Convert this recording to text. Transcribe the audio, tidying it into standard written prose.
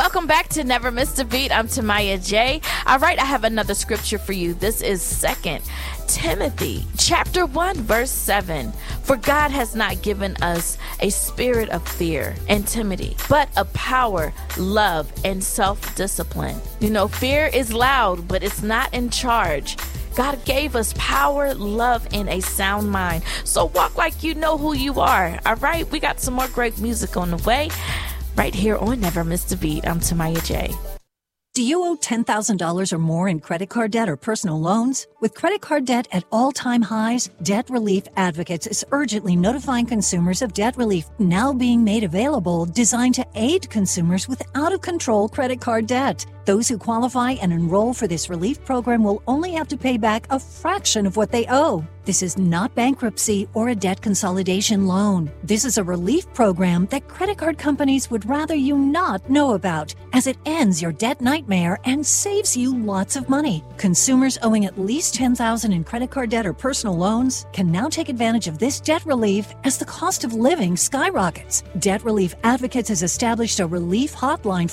Welcome back to Never Missed a Beat. I'm Tamaya J. All right, I have another scripture for you. This is 2 Timothy chapter 1, verse 7. For God has not given us a spirit of fear and timidity, but of power, love, and self-discipline. You know, fear is loud, but it's not in charge. God gave us power, love, and a sound mind. So walk like you know who you are. All right, we got some more great music on the way right here on Never Missed a Beat. I'm Tamaya J. Do you owe $10,000 or more in credit card debt or personal loans? With credit card debt at all-time highs, Debt Relief Advocates is urgently notifying consumers of debt relief now being made available, designed to aid consumers with out-of-control credit card debt. Those who qualify and enroll for this relief program will only have to pay back a fraction of what they owe. This is not bankruptcy or a debt consolidation loan. This is a relief program that credit card companies would rather you not know about, as it ends your debt nightmare and saves you lots of money. Consumers owing at least $10,000 in credit card debt or personal loans can now take advantage of this debt relief as the cost of living skyrockets. Debt Relief Advocates has established a relief hotline